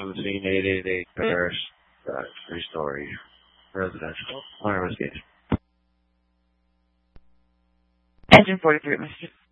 1788 Paris, 3-story residential. Fire investigation. Engine 43, Mr.